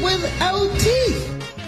without teeth.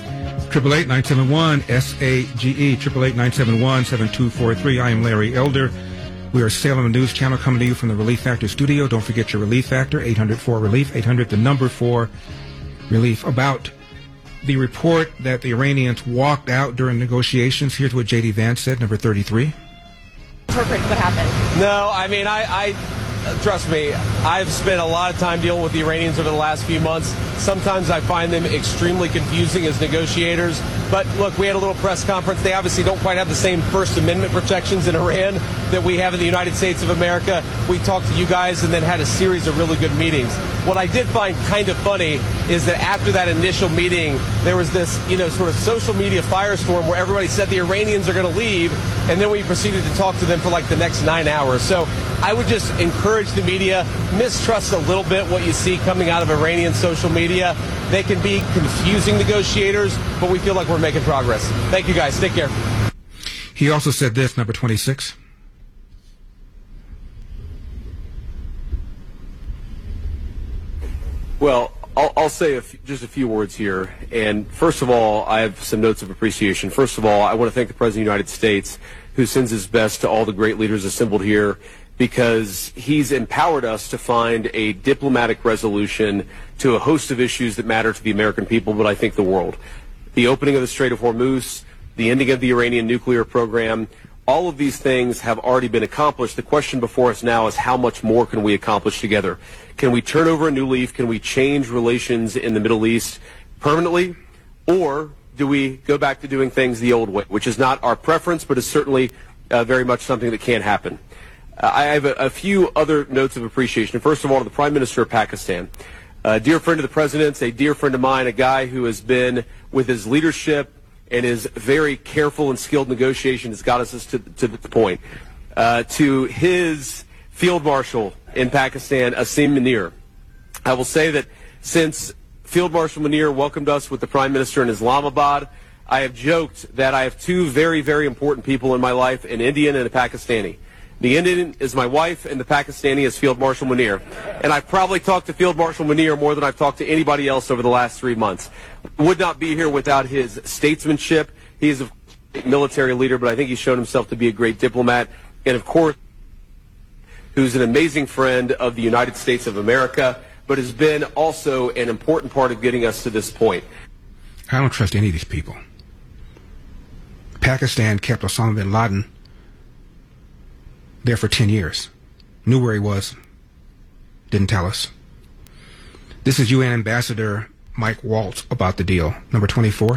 888-971-SAGE, 888-971-7243. I am Larry Elder. We are Salem News Channel coming to you from the Relief Factor studio. Don't forget your Relief Factor, 800-4-RELIEF, 800 the number 4 relief. About the report that the Iranians walked out during negotiations, here's what J.D. Vance said, number 33. Interpret what happened. No, I mean, I trust me, I've spent a lot of time dealing with the Iranians over the last few months. Sometimes I find them extremely confusing as negotiators. But look, we had a little press conference. They obviously don't quite have the same First Amendment protections in Iran that we have in the United States of America. We talked to you guys and then had a series of really good meetings. What I did find kind of funny is that after that initial meeting, there was this, sort of social media firestorm where everybody said the Iranians are going to leave, and then we proceeded to talk to them for like the next 9 hours. So I would just encourage the media, mistrust a little bit what you see coming out of Iranian social media. They can be confusing negotiators, but we feel like we're making progress. Thank you, guys. Take care. He also said this, number 26. Well, I'll say just a few words here. And first of all, I have some notes of appreciation. First of all, I want to thank the President of the United States, who sends his best to all the great leaders assembled here, because he's empowered us to find a diplomatic resolution to a host of issues that matter to the American people, but I think the world. The opening of the Strait of Hormuz, the ending of the Iranian nuclear program, all of these things have already been accomplished. The question before us now is how much more can we accomplish together? Can we turn over a new leaf? Can we change relations in the Middle East permanently? Or do we go back to doing things the old way, which is not our preference, but is certainly very much something that can happen? I have a few other notes of appreciation. First of all, to the Prime Minister of Pakistan. A dear friend of the President's, a dear friend of mine, a guy who has been, with his leadership and his very careful and skilled negotiation, has got us to the point. To his Field Marshal in Pakistan, Asim Munir. I will say that since Field Marshal Munir welcomed us with the Prime Minister in Islamabad, I have joked that I have two very, very important people in my life, an Indian and a Pakistani. The Indian is my wife, and the Pakistani is Field Marshal Munir. And I've probably talked to Field Marshal Munir more than I've talked to anybody else over the last 3 months. Would not be here without his statesmanship. He is a military leader, but I think he's shown himself to be a great diplomat. And, of course, who's an amazing friend of the United States of America, but has been also an important part of getting us to this point. I don't trust any of these people. Pakistan kept Osama bin Laden there for 10 years. Knew where he was. Didn't tell us. This is UN Ambassador Mike Waltz about the deal. Number 24.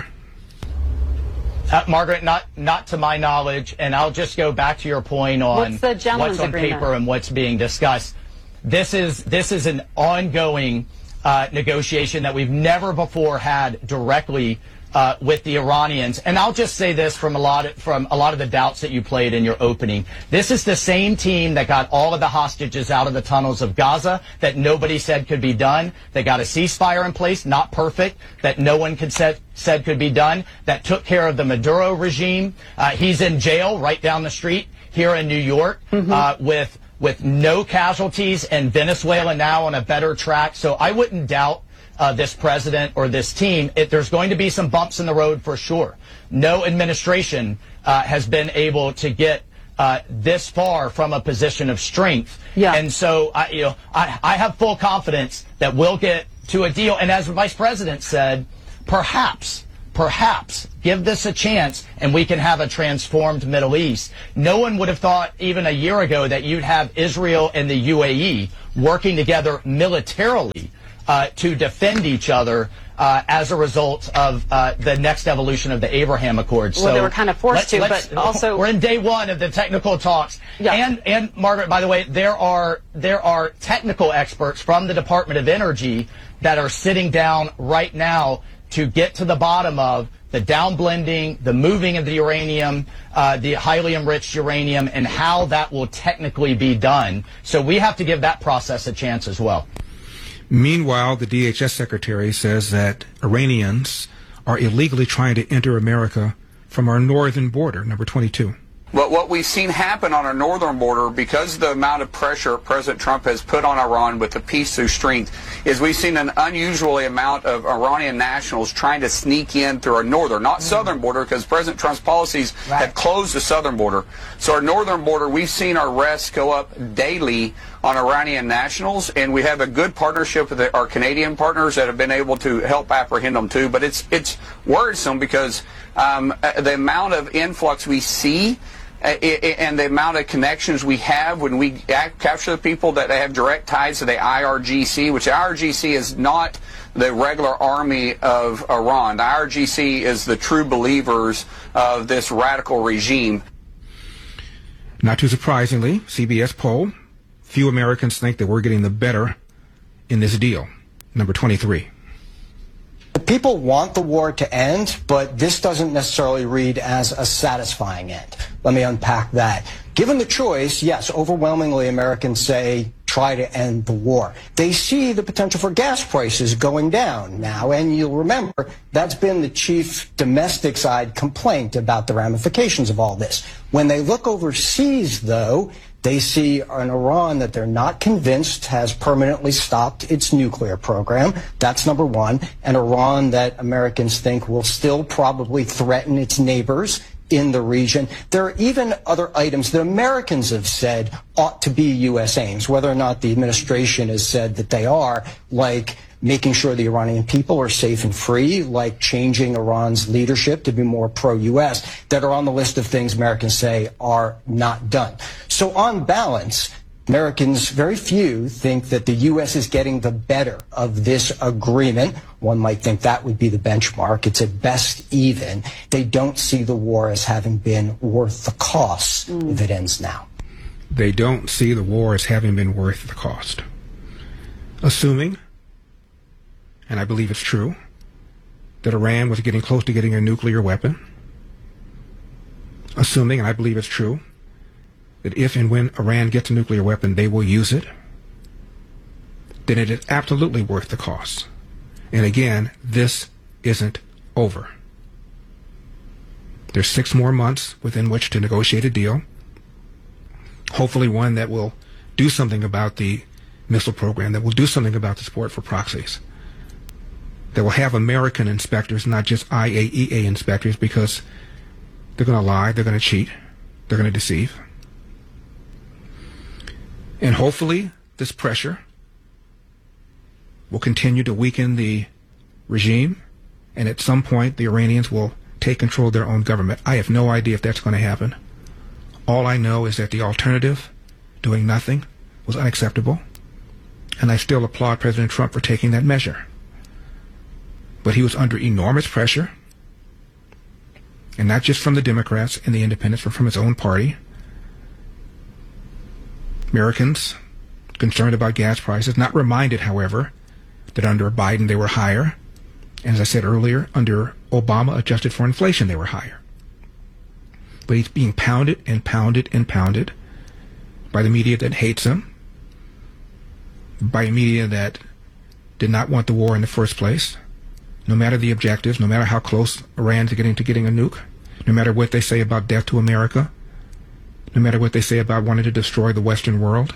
Margaret, not to my knowledge, and I'll just go back to your point on what's on paper and what's being discussed. This is an ongoing negotiation that we've never before had directly with the Iranians. And I'll just say this from a lot of the doubts that you played in your opening. This is the same team that got all of the hostages out of the tunnels of Gaza that nobody said could be done. They got a ceasefire in place, not perfect, that no one said could be done, that took care of the Maduro regime. He's in jail right down the street here in New York with no casualties, and Venezuela now on a better track. So I wouldn't doubt this president or this team. There's going to be some bumps in the road for sure. No administration has been able to get this far from a position of strength. Yeah. And so I have full confidence that we'll get to a deal. And as the Vice President said, perhaps give this a chance and we can have a transformed Middle East. No one would have thought even a year ago that you'd have Israel and the UAE working together militarily to defend each other as a result of the next evolution of the Abraham Accords. Well, so they were kind of forced to, but also we're in day one of the technical talks. Yeah. And Margaret, by the way, there are technical experts from the Department of Energy that are sitting down right now to get to the bottom of the downblending, the moving of the uranium, the highly enriched uranium, and how that will technically be done. So we have to give that process a chance as well. Meanwhile, the DHS secretary says that Iranians are illegally trying to enter America from our northern border, number 22. But what we've seen happen on our northern border, because of the amount of pressure President Trump has put on Iran with the peace through strength, is we've seen an unusually amount of Iranian nationals trying to sneak in through our northern, not southern border, because President Trump's policies have closed the southern border. So our northern border, we've seen our arrests go up daily on Iranian nationals, and we have a good partnership with our Canadian partners that have been able to help apprehend them too. But it's worrisome because the amount of influx we see and the amount of connections we have when we capture the people that have direct ties to the IRGC, which the IRGC is not the regular army of Iran. The IRGC is the true believers of this radical regime. Not too surprisingly, CBS poll, few Americans think that we're getting the better in this deal. Number 23. People want the war to end, but this doesn't necessarily read as a satisfying end. Let me unpack that. Given the choice, yes, overwhelmingly Americans say try to end the war. They see the potential for gas prices going down now, and you'll remember that's been the chief domestic side complaint about the ramifications of all this. When they look overseas, though, they see an Iran that they're not convinced has permanently stopped its nuclear program. That's number one. An Iran that Americans think will still probably threaten its neighbors in the region. There are even other items that Americans have said ought to be U.S. aims, whether or not the administration has said that they are, like making sure the Iranian people are safe and free, like changing Iran's leadership to be more pro-U.S., that are on the list of things Americans say are not done. So on balance, Americans, very few, think that the U.S. is getting the better of this agreement. One might think that would be the benchmark. It's at best even. They don't see the war as having been worth the cost if it ends now. They don't see the war as having been worth the cost. Assuming, and I believe it's true, that Iran was getting close to getting a nuclear weapon. Assuming, and I believe it's true, that if and when Iran gets a nuclear weapon, they will use it, then it is absolutely worth the cost. And again, this isn't over. There's 6 more months within which to negotiate a deal, hopefully one that will do something about the missile program, that will do something about the support for proxies, that will have American inspectors, not just IAEA inspectors, because they're going to lie, they're going to cheat, they're going to deceive. And hopefully this pressure will continue to weaken the regime, and at some point the Iranians will take control of their own government. I have no idea if that's going to happen. All I know is that the alternative, doing nothing, was unacceptable, and I still applaud President Trump for taking that measure. But he was under enormous pressure, and not just from the Democrats and the independents, but from his own party. Americans concerned about gas prices, not reminded, however, that under Biden they were higher. And as I said earlier, under Obama, adjusted for inflation, they were higher. But he's being pounded and pounded and pounded by the media that hates him, by a media that did not want the war in the first place, no matter the objectives, no matter how close Iran's getting to getting a nuke, no matter what they say about death to America, no matter what they say about wanting to destroy the Western world.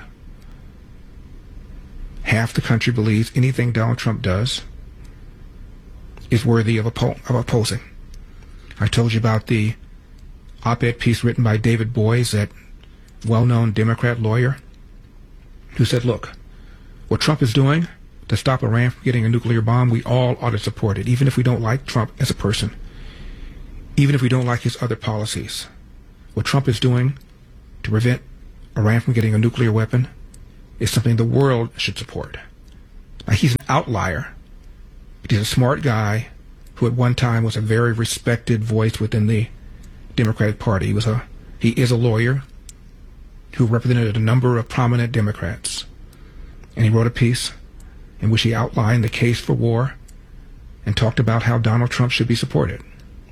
Half the country believes anything Donald Trump does is worthy of opposing. I told you about the op-ed piece written by David Boies, that well-known Democrat lawyer, who said, look, what Trump is doing to stop Iran from getting a nuclear bomb, we all ought to support it, even if we don't like Trump as a person, even if we don't like his other policies. What Trump is doing to prevent Iran from getting a nuclear weapon is something the world should support. Now, he's an outlier, but he's a smart guy who at one time was a very respected voice within the Democratic Party. He is a lawyer who represented a number of prominent Democrats. And he wrote a piece in which he outlined the case for war and talked about how Donald Trump should be supported.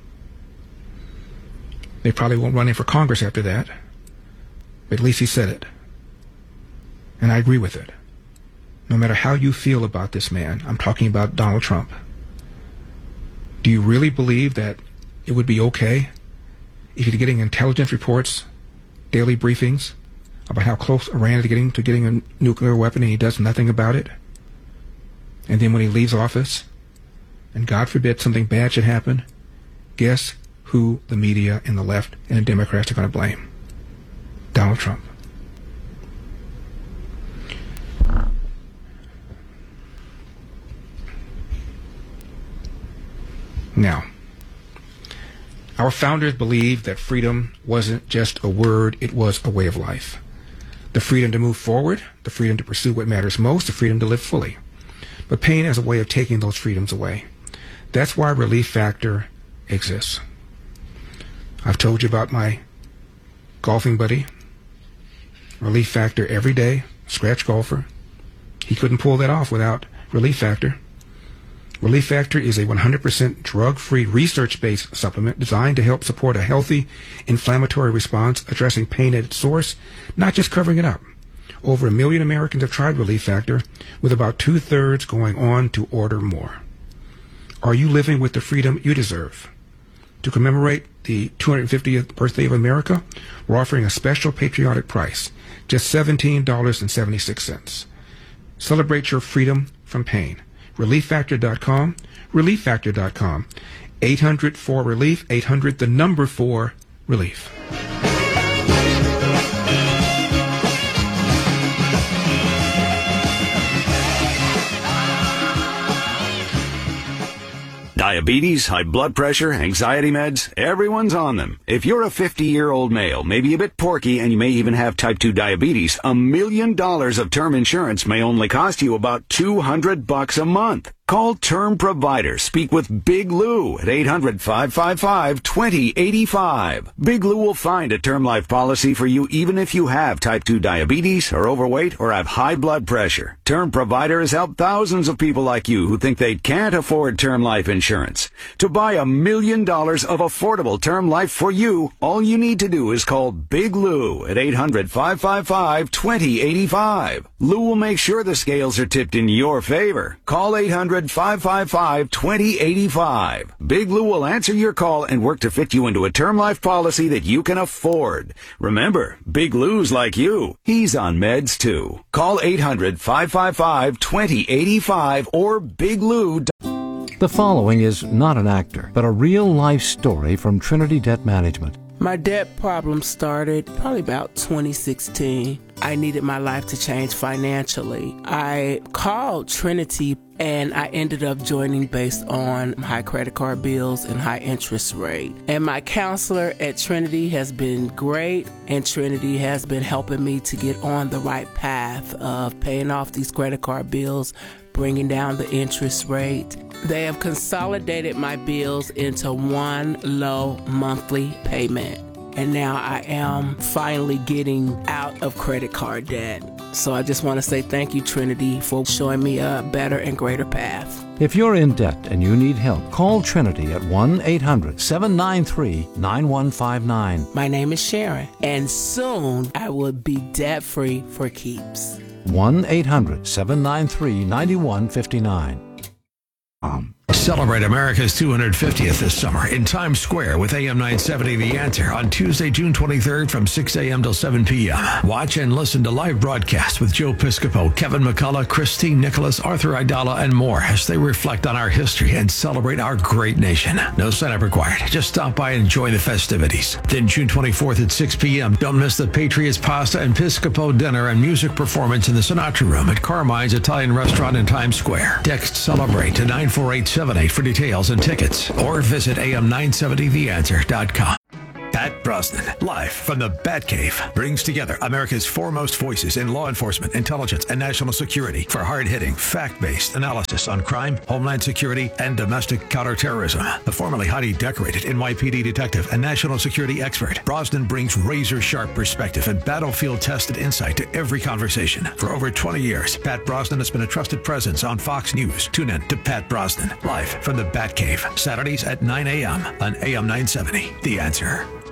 They probably won't run in for Congress after that, but at least he said it. And I agree with it. No matter how you feel about this man, I'm talking about Donald Trump, do you really believe that it would be okay if you're getting intelligence reports daily briefings about how close Iran is to getting a nuclear weapon, and he does nothing about it. And then when he leaves office, and God forbid something bad should happen, guess who the media and the left and the Democrats are going to blame? Donald Trump. Now, our founders believed that freedom wasn't just a word, it was a way of life. The freedom to move forward, the freedom to pursue what matters most, the freedom to live fully. But pain is a way of taking those freedoms away. That's why Relief Factor exists. I've told you about my golfing buddy, Relief Factor every day, scratch golfer. He couldn't pull that off without Relief Factor. Relief Factor is a 100% drug-free, research-based supplement designed to help support a healthy inflammatory response, addressing pain at its source, not just covering it up. Over 1 million Americans have tried Relief Factor, with about 2/3 going on to order more. Are you living with the freedom you deserve? To commemorate the 250th birthday of America, we're offering a special patriotic price, just $17.76. Celebrate your freedom from pain. ReliefFactor.com, ReliefFactor.com. 800-4-RELIEF, 800-4-RELIEF. Diabetes, high blood pressure, anxiety meds, everyone's on them. If you're a 50-year-old male, maybe a bit porky, and you may even have type 2 diabetes, $1 million of term insurance may only cost you about $200 a month. Call Term Provider. Speak with Big Lou at 800-555-2085. Big Lou will find a term life policy for you even if you have type 2 diabetes, are overweight, or have high blood pressure. Term Provider has helped thousands of people like you who think they can't afford term life insurance. To buy $1 million of affordable term life for you, all you need to do is call Big Lou at 800-555-2085. Lou will make sure the scales are tipped in your favor. Call 800-555-2085. Big Lou will answer your call and work to fit you into a term life policy that you can afford. Remember, Big Lou's like you. He's on meds too. Call 800-555-2085 or Big Lou. The following is not an actor, but a real-life story from Trinity Debt Management. My debt problem started probably about 2016. I needed my life to change financially. I called Trinity and I ended up joining based on high credit card bills and high interest rate. And my counselor at Trinity has been great, and Trinity has been helping me to get on the right path of paying off these credit card bills, bringing down the interest rate. They have consolidated my bills into one low monthly payment. And now I am finally getting out of credit card debt. So I just want to say thank you, Trinity, for showing me a better and greater path. If you're in debt and you need help, call Trinity at 1-800-793-9159. My name is Sharon, and soon I will be debt-free for keeps. 1-800-793-9159. Celebrate America's 250th this summer in Times Square with AM 970 The Answer on Tuesday, June 23rd from 6 a.m. till 7 p.m. Watch and listen to live broadcasts with Joe Piscopo, Kevin McCullough, Christine Nicholas, Arthur Aidala, and more as they reflect on our history and celebrate our great nation. No setup required. Just stop by and enjoy the festivities. Then June 24th at 6 p.m., don't miss the Patriots Pasta and Piscopo dinner and music performance in the Sinatra Room at Carmine's Italian Restaurant in Times Square. Text CELEBRATE to 94878 for details and tickets, or visit am970theanswer.com. Pat Brosnan, live from the Batcave, brings together America's foremost voices in law enforcement, intelligence, and national security for hard-hitting, fact-based analysis on crime, homeland security, and domestic counterterrorism. The formerly highly decorated NYPD detective and national security expert, Brosnan brings razor-sharp perspective and battlefield-tested insight to every conversation. For over 20 years, Pat Brosnan has been a trusted presence on Fox News. Tune in to Pat Brosnan, live from the Batcave, Saturdays at 9 a.m. on AM 970. The Answer.